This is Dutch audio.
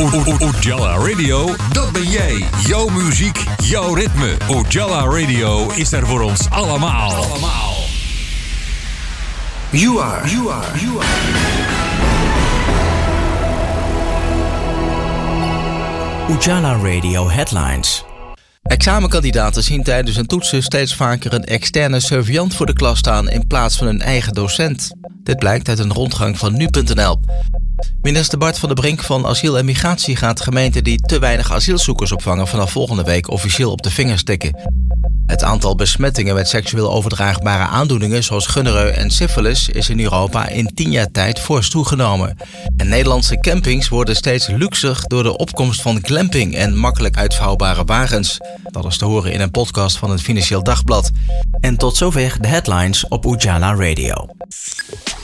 Ujala Radio, dat ben jij. Jouw muziek, jouw ritme. Ujala Radio is er voor ons allemaal. You are. Ujala Radio Headlines. Examenkandidaten zien tijdens hun toetsen steeds vaker een externe surveillant voor de klas staan in plaats van hun eigen docent. Dit blijkt uit een rondgang van nu.nl. Minister Bart van der Brink van Asiel en Migratie gaat gemeenten die te weinig asielzoekers opvangen vanaf volgende week officieel op de vingers tikken. Het aantal besmettingen met seksueel overdraagbare aandoeningen zoals gonoreu en syfilis is in Europa in 10 jaar tijd fors toegenomen. En Nederlandse campings worden steeds luxer door de opkomst van glamping en makkelijk uitvouwbare wagens. Dat is te horen in een podcast van het Financieel Dagblad. En tot zover de headlines op Ujala Radio.